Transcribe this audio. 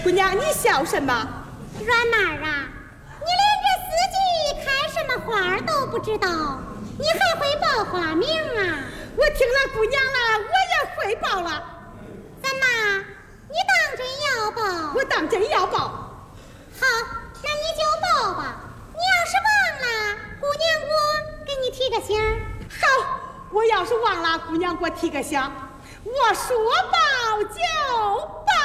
姑娘，你笑什么？ 软妹儿啊，你连这四季开什么花都不知道，你还会报花名啊？ 我听了姑娘了，我也会报了。 怎么？你当真要报？ 我当真要报。 好，那你就报吧。你要是忘了，姑娘我给你提个醒儿。 好，我要是忘了，姑娘给我提个醒。我说报